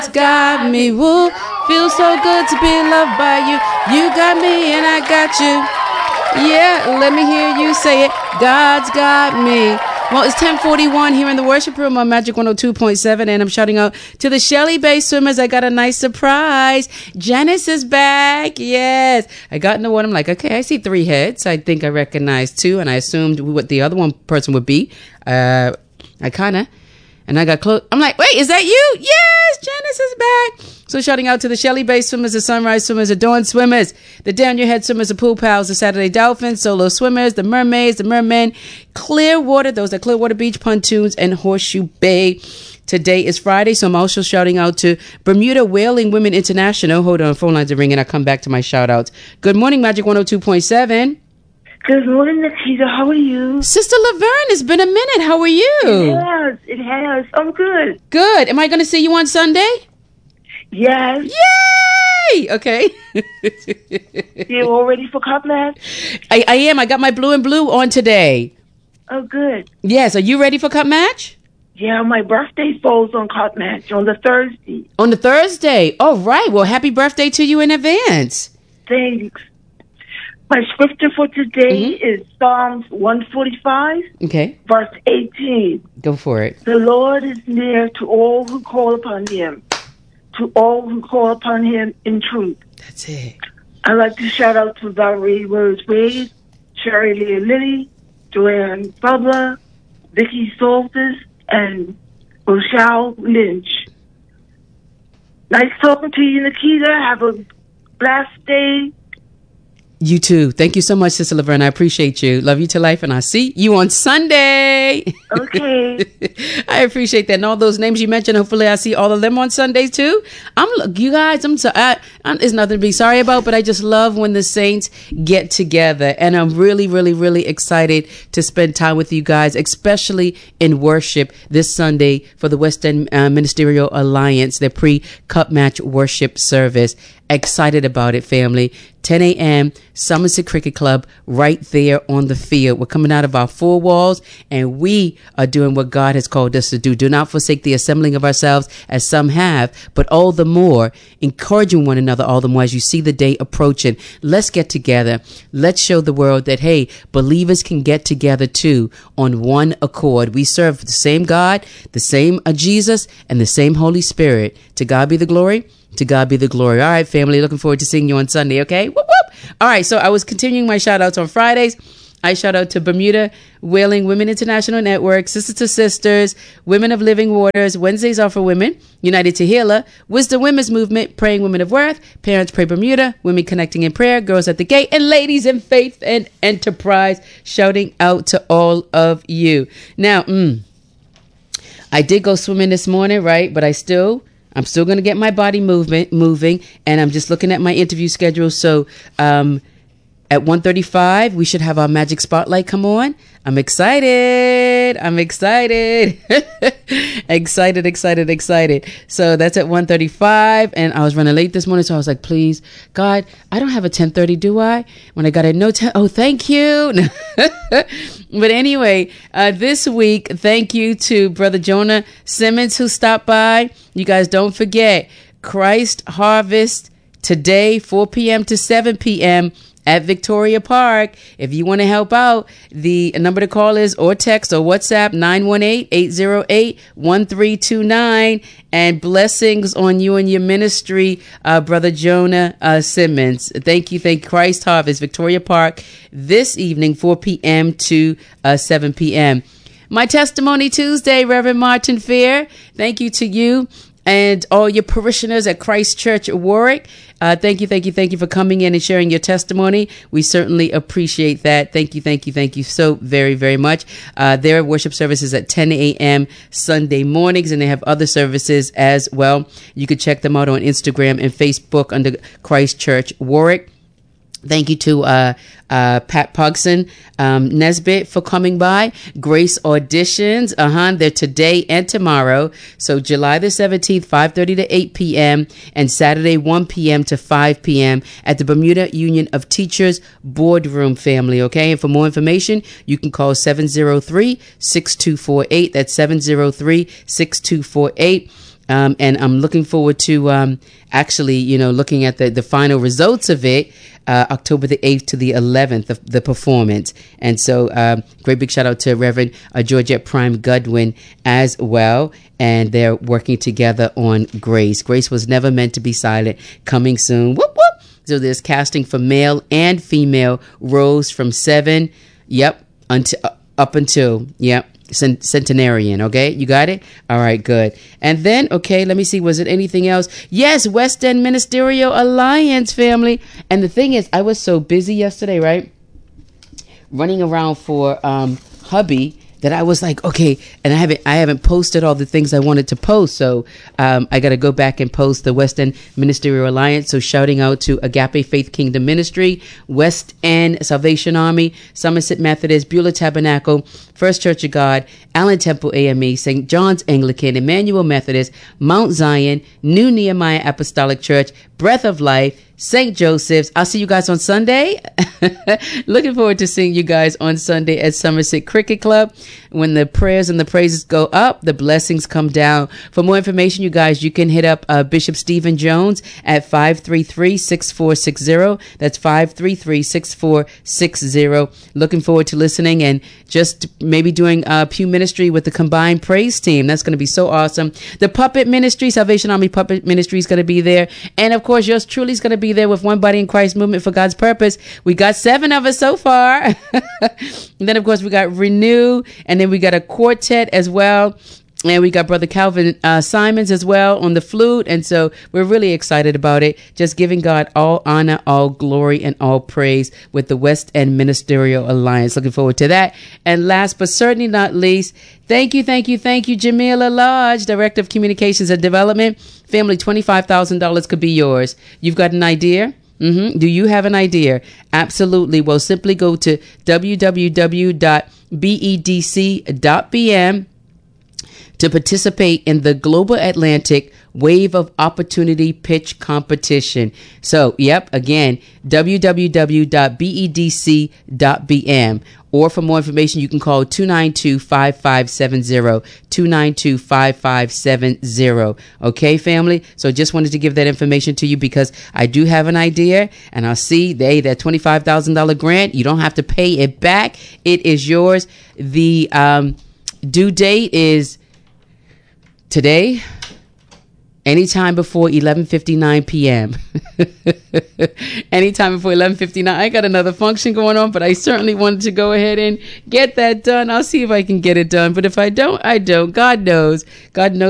got me, woo. Feels so good to be loved by you. You got me and I got you. Yeah, let me hear you say it. God's got me. Well, it's 10:41 here in the worship room on Magic 102.7, and I'm shouting out to the Shelly Bay swimmers. I got a nice surprise. Janice is back. Yes. I got in the water. I'm like, okay, I see 3 heads. I think I recognized 2, and I assumed what the other one person would be. And I got close. I'm like, wait, is that you? Yes, Janice is back. So shouting out to the Shelly Bay swimmers, the Sunrise swimmers, the Dawn swimmers, the Down Your Head swimmers, the Pool Pals, the Saturday Dolphins, Solo swimmers, the Mermaids, the Mermen, Clearwater, those are Clearwater Beach Pontoons, and Horseshoe Bay. Today is Friday, so I'm also shouting out to Bermuda Whaling Women International. Hold on, phone lines are ringing. I'll come back to my shout outs. Good morning, Magic 102.7. Good morning, Nikita. How are you? Sister Laverne, it's been a minute. How are you? It has. I'm good. Good. Am I going to see you on Sunday? Yes. Yay! Okay. You all ready for Cup Match? I am. I got my blue and blue on today. Oh, good. Yes. Are you ready for Cup Match? Yeah, my birthday falls on Cup Match on the Thursday. On the Thursday. All right. Well, happy birthday to you in advance. Thanks. My scripture for today is Psalms 145, verse 18. Go for it. The Lord is near to all who call upon him, to all who call upon him in truth. That's it. I'd like to shout out to Valerie Rose-Wade, Sherry Leah Lilly, Joanne Bubba, Vicky Saltis, and Rochelle Lynch. Nice talking to you, Nikita. Have a blessed day. You too. Thank you so much, Sister Laverne. I appreciate you. Love you to life, and I'll see you on Sunday. Okay. I appreciate that. And all those names you mentioned, hopefully I see all of them on Sundays too. There's nothing to be sorry about, but I just love when the saints get together. And I'm really, really, really excited to spend time with you guys, especially in worship this Sunday for the West End Ministerial Alliance, their pre-Cup Match worship service. Excited about it, family. 10 a.m. Somerset Cricket Club right there on the field. We're coming out of our 4 walls and we are doing what God has called us to do. Do not forsake the assembling of ourselves as some have, but all the more encouraging one another all the more as you see the day approaching. Let's get together. Let's show the world that, hey, believers can get together too on one accord. We serve the same God, the same Jesus, and the same Holy Spirit. To God be the glory. To God be the glory. All right, family. Looking forward to seeing you on Sunday. Okay. Whoop, whoop. All right. So I was continuing my shout outs on Fridays. I shout out to Bermuda Whaling Women International Network, Sisters to Sisters, Women of Living Waters, Wednesdays are for Women, United to Healer, Wisdom Women's Movement, Praying Women of Worth, Parents Pray Bermuda, Women Connecting in Prayer, Girls at the Gate, and Ladies in Faith and Enterprise. Shouting out to all of you. Now, I did go swimming this morning, right? But I'm still going to get my body moving, and I'm just looking at my interview schedule. So at 1:35, we should have our magic spotlight come on. I'm excited. excited. So that's at 1:35, and I was running late this morning, so I was like, please, God, I don't have a 10:30, do I? When I got a no 10, oh, thank you. But anyway, this week, thank you to Brother Jonah Simmons who stopped by. You guys don't forget, Christ Harvest today, 4 p.m. to 7 p.m. at Victoria Park. If you want to help out, the number to call is or text or WhatsApp 918-808-1329. And blessings on you and your ministry, Brother Jonah Simmons. Thank you. Christ Harvest, Victoria Park, this evening, 4 p.m. to 7 p.m. My Testimony Tuesday, Reverend Martin Fair. Thank you to you and all your parishioners at Christ Church Warwick. Thank you for coming in and sharing your testimony. We certainly appreciate that. Thank you so very, very much. Their worship services at 10 a.m. Sunday mornings, and they have other services as well. You can check them out on Instagram and Facebook under Christ Church Warwick. Thank you to Pat Pogson Nesbitt for coming by. Grace Auditions, they're today and tomorrow. So July the 17th, 5:30 to 8 p.m. and Saturday 1 p.m. to 5 p.m. at the Bermuda Union of Teachers Boardroom, family. Okay, and for more information, you can call 703-6248. That's 703-6248. And I'm looking forward to actually, looking at the final results of it, October the 8th to the 11th, the performance. And so great big shout out to Reverend Georgette Prime Goodwin as well. And they're working together on Grace. Grace was never meant to be silent. Coming soon. Whoop, whoop. So there's casting for male and female roles from 7. Yep. Up until, yep. Centenarian. Okay, you got it. All right, good. And then, okay, let me see, was it anything else? Yes, West End Ministerial Alliance, family. And the thing is, I was so busy yesterday, right, running around for hubby, that I was like, okay, and I haven't posted all the things I wanted to post, so I got to go back and post the West End Ministerial Alliance. So shouting out to Agape Faith Kingdom Ministry, West End Salvation Army, Somerset Methodist, Beulah Tabernacle, First Church of God, Allen Temple AME, St. John's Anglican, Emmanuel Methodist, Mount Zion, New Nehemiah Apostolic Church, Breath of Life, St. Joseph's. I'll see you guys on Sunday. Looking forward to seeing you guys on Sunday at Somerset Cricket Club. When the prayers and the praises go up, the blessings come down. For more information, you guys, you can hit up Bishop Stephen Jones at 533-6460. That's 533-6460. Looking forward to listening and just maybe doing pew ministry with the combined praise team. That's going to be so awesome. The Puppet Ministry, Salvation Army Puppet Ministry, is going to be there. And of course, yours truly is going to be there with One Body in Christ Movement for God's Purpose. We got 7 of us so far. And then, of course, we got Renew, and then we got a quartet as well. And we got Brother Calvin Simons as well on the flute. And so we're really excited about it. Just giving God all honor, all glory, and all praise with the West End Ministerial Alliance. Looking forward to that. And last but certainly not least, thank you, Jamila Lodge, Director of Communications and Development. Family, $25,000 could be yours. You've got an idea? Do you have an idea? Absolutely. Well, simply go to www.bedc.bm to participate in the Global Atlantic Wave of Opportunity Pitch Competition. So, again, www.bedc.bm. Or for more information, you can call 292-5570, 292-5570. Okay, family? So just wanted to give that information to you because I do have an idea, and I'll see that $25,000 grant, you don't have to pay it back. It is yours. The due date is today, anytime before 11:59 p.m. Anytime before 11:59. I got another function going on, but I certainly wanted to go ahead and get that done. I'll see if I can get it done. But if I don't, I don't. God knows. God knows.